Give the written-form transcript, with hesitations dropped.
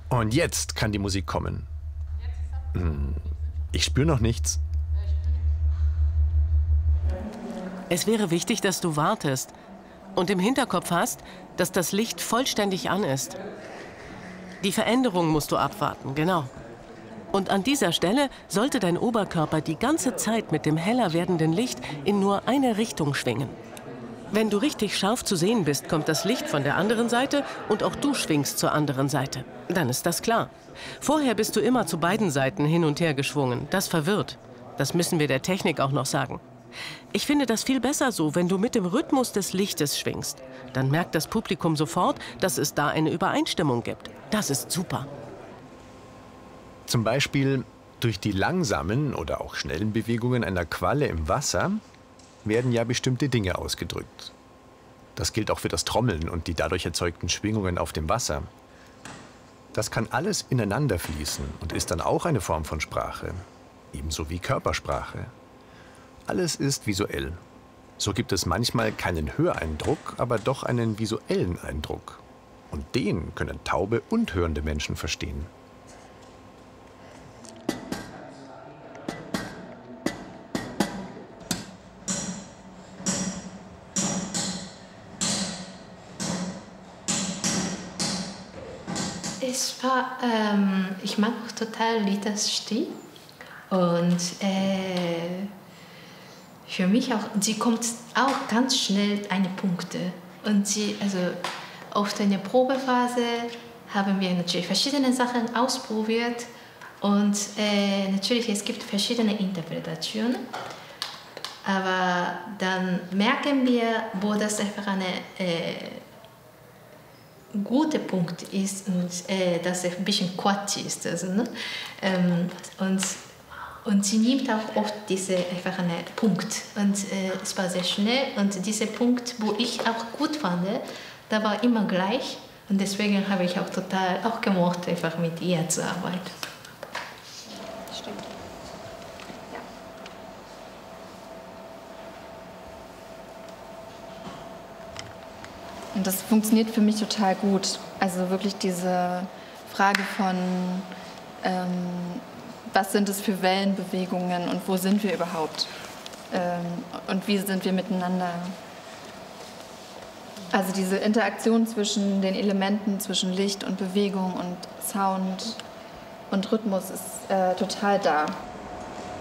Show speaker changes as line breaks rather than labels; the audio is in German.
Und jetzt kann die Musik kommen. Ich spüre noch nichts.
Es wäre wichtig, dass du wartest und im Hinterkopf hast, dass das Licht vollständig an ist. Die Veränderung musst du abwarten, genau. Und an dieser Stelle sollte dein Oberkörper die ganze Zeit mit dem heller werdenden Licht in nur eine Richtung schwingen. Wenn du richtig scharf zu sehen bist, kommt das Licht von der anderen Seite und auch du schwingst zur anderen Seite. Dann ist das klar. Vorher bist du immer zu beiden Seiten hin und her geschwungen. Das verwirrt. Das müssen wir der Technik auch noch sagen. Ich finde das viel besser so, wenn du mit dem Rhythmus des Lichtes schwingst. Dann merkt das Publikum sofort, dass es da eine Übereinstimmung gibt. Das ist super.
Zum Beispiel durch die langsamen oder auch schnellen Bewegungen einer Qualle im Wasser werden ja bestimmte Dinge ausgedrückt. Das gilt auch für das Trommeln und die dadurch erzeugten Schwingungen auf dem Wasser. Das kann alles ineinander fließen und ist dann auch eine Form von Sprache, ebenso wie Körpersprache. Alles ist visuell. So gibt es manchmal keinen Höreindruck, aber doch einen visuellen Eindruck. Und den können taube und hörende Menschen verstehen.
Ich mag auch total Ritas Stil und für mich auch, sie kommt auch ganz schnell an die Punkte und also oft in der Probephase haben wir natürlich verschiedene Sachen ausprobiert und natürlich es gibt verschiedene Interpretationen, aber dann merken wir, wo das einfach eine guter Punkt ist und dass es ein bisschen quatschig ist. Also, ne? Und sie nimmt auch oft einfach einen Punkt. Und es war sehr schnell. Und dieser Punkt, wo ich auch gut fand, da war immer gleich. Und deswegen habe ich auch total auch gemocht, einfach mit ihr zu arbeiten.
Stimmt. Ja. Und das funktioniert für mich total gut. Also wirklich diese Frage von, was sind es für Wellenbewegungen und wo sind wir überhaupt? Und wie sind wir miteinander? Also diese Interaktion zwischen den Elementen, zwischen Licht und Bewegung und Sound und Rhythmus ist total da.